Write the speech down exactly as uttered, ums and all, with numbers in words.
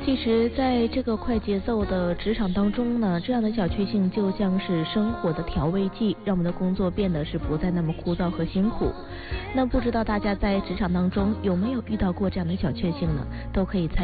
其实在这个快节奏的职场当中呢，这样的小确幸就像是生活的调味剂，让我们的工作变得是不再那么枯燥和辛苦。那不知道大家在职场当中有没有遇到过这样的小确幸呢？都可以参